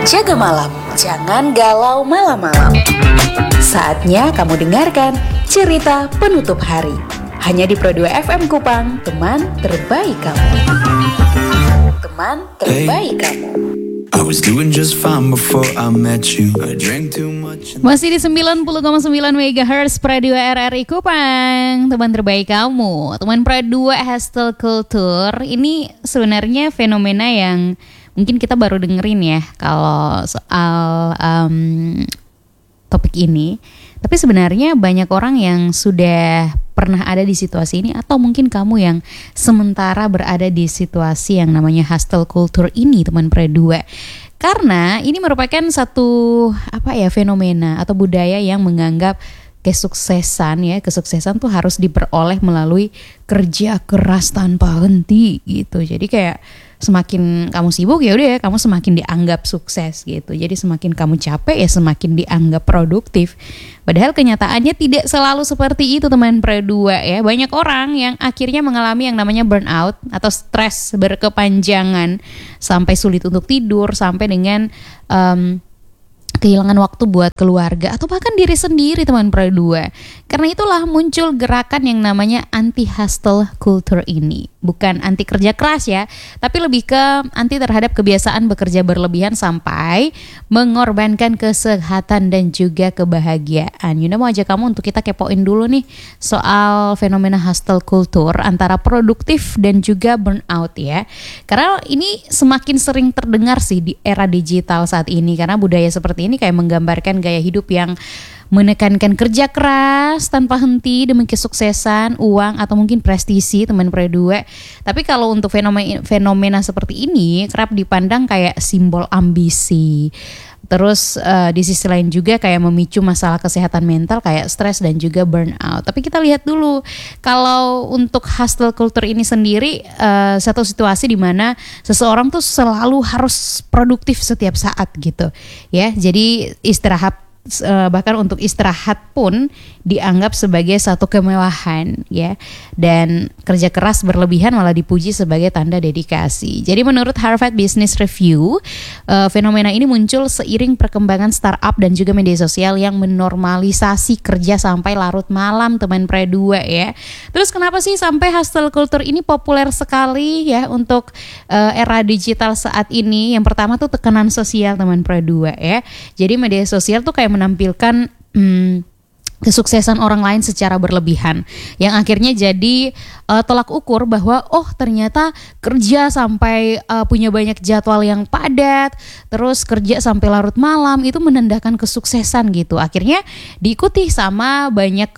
jaga malam, jangan galau malam-malam. Saatnya kamu dengarkan cerita penutup hari. Hanya di Pro 2 FM Kupang, teman terbaik kamu. Teman terbaik kamu. I was doing just fine before I met you. I drank too much. Masih di 90,9 MHz Pro 2 RRI Kupang, teman terbaik kamu. Teman Pro 2 Hustle Culture. Ini sebenarnya fenomena yang mungkin kita baru dengerin ya kalau soal topik ini. Tapi sebenarnya banyak orang yang sudah pernah ada di situasi ini, atau mungkin kamu yang sementara berada di situasi yang namanya hustle culture ini, teman Pro 2. Karena ini merupakan satu fenomena atau budaya yang menganggap kesuksesan tuh harus diperoleh melalui kerja keras tanpa henti gitu. Jadi kayak semakin kamu sibuk ya udah ya kamu semakin dianggap sukses gitu. Jadi semakin kamu capek ya semakin dianggap produktif. Padahal kenyataannya tidak selalu seperti itu, teman Pro 2 ya. Banyak orang yang akhirnya mengalami yang namanya burnout atau stres berkepanjangan sampai sulit untuk tidur, sampai dengan kehilangan waktu buat keluarga atau bahkan diri sendiri, teman Pro 2. Karena itulah muncul gerakan yang namanya anti hustle culture ini. Bukan anti kerja keras ya, tapi lebih ke anti terhadap kebiasaan bekerja berlebihan sampai mengorbankan kesehatan dan juga kebahagiaan. Yunda mau ajak kamu untuk kita kepoin dulu nih soal fenomena hustle culture antara produktif dan juga burnout ya. Karena ini semakin sering terdengar sih di era digital saat ini, karena budaya seperti ini kayak menggambarkan gaya hidup yang menekankan kerja keras tanpa henti demi kesuksesan, uang atau mungkin prestisi, teman Pro 2. Tapi kalau untuk fenomena seperti ini kerap dipandang kayak simbol ambisi. Terus di sisi lain juga kayak memicu masalah kesehatan mental kayak stres dan juga burnout. Tapi kita lihat dulu kalau untuk hustle culture ini sendiri satu situasi di mana seseorang tuh selalu harus produktif setiap saat gitu ya. Jadi bahkan untuk istirahat pun dianggap sebagai satu kemewahan ya, dan kerja keras berlebihan malah dipuji sebagai tanda dedikasi. Jadi menurut Harvard Business Review, fenomena ini muncul seiring perkembangan startup dan juga media sosial yang menormalisasi kerja sampai larut malam, teman Pro 2 ya. Terus kenapa sih sampai hustle culture ini populer sekali ya untuk era digital saat ini? Yang pertama tuh tekanan sosial, teman Pro 2 ya. Jadi media sosial tuh kayak menampilkan kesuksesan orang lain secara berlebihan, yang akhirnya jadi tolak ukur bahwa ternyata kerja sampai punya banyak jadwal yang padat, terus kerja sampai larut malam itu menandakan kesuksesan gitu. Akhirnya diikuti sama banyak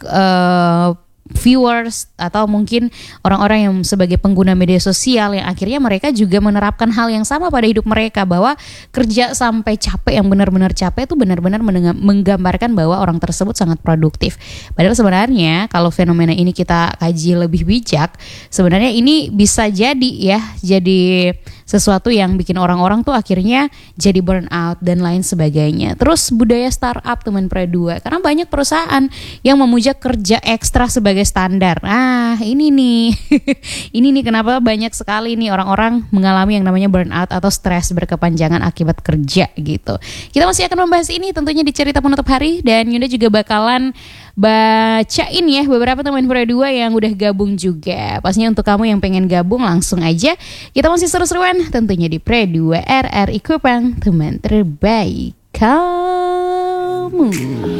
viewers atau mungkin orang-orang yang sebagai pengguna media sosial, yang akhirnya mereka juga menerapkan hal yang sama pada hidup mereka, bahwa kerja sampai capek, yang benar-benar capek itu benar-benar menggambarkan bahwa orang tersebut sangat produktif. Padahal sebenarnya kalau fenomena ini kita kaji lebih bijak, sebenarnya ini bisa jadi sesuatu yang bikin orang-orang tuh akhirnya jadi burnout dan lain sebagainya. Terus budaya startup, teman Pro 2, karena banyak perusahaan yang memuja kerja ekstra sebagai standar. Ini nih kenapa banyak sekali nih orang-orang mengalami yang namanya burnout atau stres berkepanjangan akibat kerja gitu. Kita masih akan membahas ini tentunya di cerita penutup hari, dan Yunda juga bakalan bacain ya beberapa teman Pro 2 yang udah gabung juga. Pastinya untuk kamu yang pengen gabung langsung aja. Kita masih seru-seruan tentunya di Pro 2 RRI Kupang, teman terbaik kamu.